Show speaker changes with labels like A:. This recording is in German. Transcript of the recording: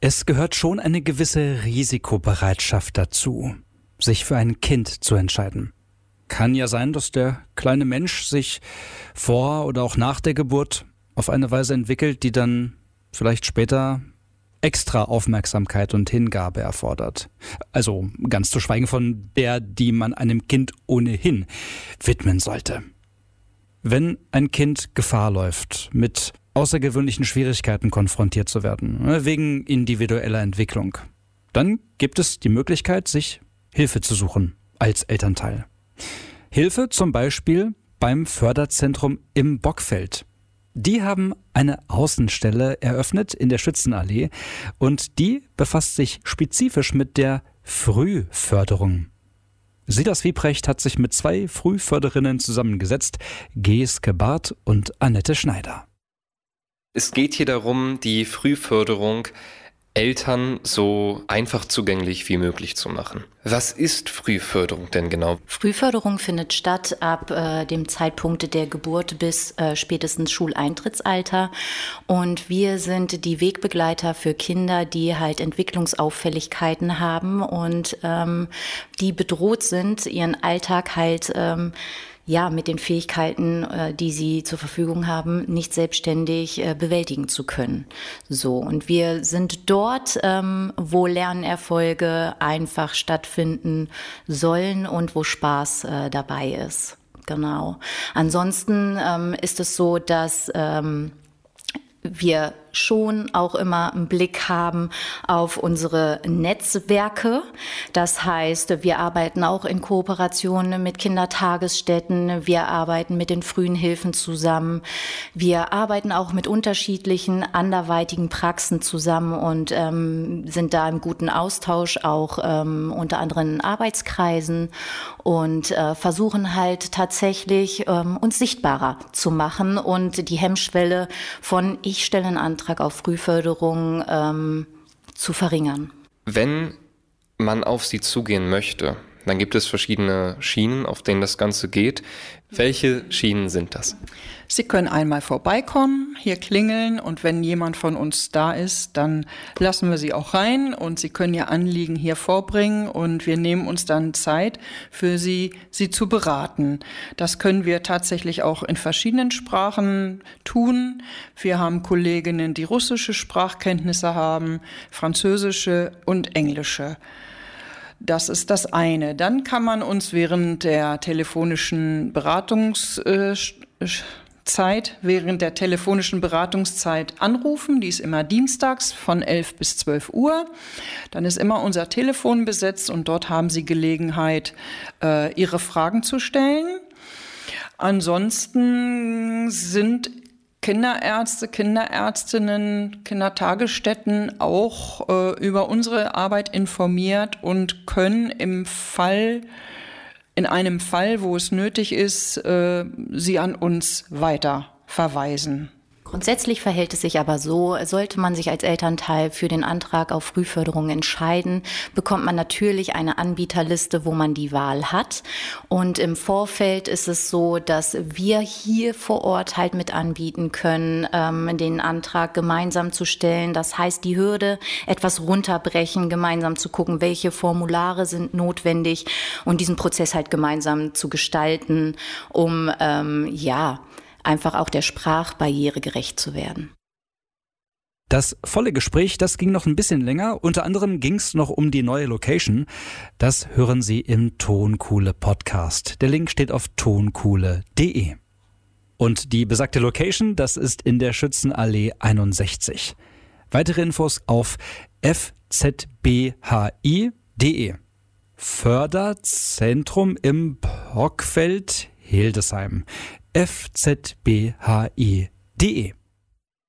A: Es gehört schon eine gewisse Risikobereitschaft dazu, sich für ein Kind zu entscheiden. Kann ja sein, dass der kleine Mensch sich vor oder auch nach der Geburt auf eine Weise entwickelt, die dann vielleicht später extra Aufmerksamkeit und Hingabe erfordert. Also ganz zu schweigen von der, die man einem Kind ohnehin widmen sollte. Wenn ein Kind Gefahr läuft, mit außergewöhnlichen Schwierigkeiten konfrontiert zu werden, wegen individueller Entwicklung, dann gibt es die Möglichkeit, sich Hilfe zu suchen als Elternteil. Hilfe zum Beispiel beim Förderzentrum im Bockfeld. Die haben eine Außenstelle eröffnet in der Schützenallee und die befasst sich spezifisch mit der Frühförderung. Silas Wiebrecht hat sich mit 2 Frühförderinnen zusammengesetzt, Geeske Barth und Annette Schneider.
B: Es geht hier darum, die Frühförderung Eltern so einfach zugänglich wie möglich zu machen. Was ist Frühförderung denn genau?
C: Frühförderung findet statt ab dem Zeitpunkt der Geburt bis spätestens Schuleintrittsalter. Und wir sind die Wegbegleiter für Kinder, die halt Entwicklungsauffälligkeiten haben und die bedroht sind, ihren Alltag halt mit den Fähigkeiten, die sie zur Verfügung haben, nicht selbstständig bewältigen zu können. So, und wir sind dort, wo Lernerfolge einfach stattfinden sollen und wo Spaß dabei ist. Genau. Ansonsten ist es so, dass wir schon auch immer einen Blick haben auf unsere Netzwerke. Das heißt, wir arbeiten auch in Kooperation mit Kindertagesstätten, wir arbeiten mit den frühen Hilfen zusammen, wir arbeiten auch mit unterschiedlichen anderweitigen Praxen zusammen und sind da im guten Austausch, auch unter anderem in Arbeitskreisen und versuchen halt tatsächlich uns sichtbarer zu machen und die Hemmschwelle von ich stelle einen Antrag auf Frühförderung zu verringern.
B: Wenn man auf Sie zugehen möchte, dann gibt es verschiedene Schienen, auf denen das Ganze geht. Welche Schienen sind das?
D: Sie können einmal vorbeikommen, hier klingeln und wenn jemand von uns da ist, dann lassen wir Sie auch rein und Sie können Ihr Anliegen hier vorbringen und wir nehmen uns dann Zeit für Sie zu beraten. Das können wir tatsächlich auch in verschiedenen Sprachen tun. Wir haben Kolleginnen, die russische Sprachkenntnisse haben, französische und englische. Das ist das eine. Dann kann man uns während der telefonischen Beratungszeit anrufen. Die ist immer dienstags von 11 bis 12 Uhr. Dann ist immer unser Telefon besetzt und dort haben Sie Gelegenheit, Ihre Fragen zu stellen. Ansonsten sind Kinderärzte, Kinderärztinnen, Kindertagesstätten auch über unsere Arbeit informiert und können in einem Fall, wo es nötig ist, sie an uns weiter verweisen.
C: Grundsätzlich verhält es sich aber so, sollte man sich als Elternteil für den Antrag auf Frühförderung entscheiden, bekommt man natürlich eine Anbieterliste, wo man die Wahl hat. Und im Vorfeld ist es so, dass wir hier vor Ort halt mit anbieten können, den Antrag gemeinsam zu stellen. Das heißt, die Hürde etwas runterbrechen, gemeinsam zu gucken, welche Formulare sind notwendig und diesen Prozess halt gemeinsam zu gestalten, um einfach auch der Sprachbarriere gerecht zu werden.
A: Das volle Gespräch, das ging noch ein bisschen länger. Unter anderem ging es noch um die neue Location. Das hören Sie im Tonkuhle Podcast. Der Link steht auf tonkuhle.de. Und die besagte Location, das ist in der Schützenallee 61. Weitere Infos auf fzbhi.de. Förderzentrum im Bockfeld Hildesheim. fzbhi.de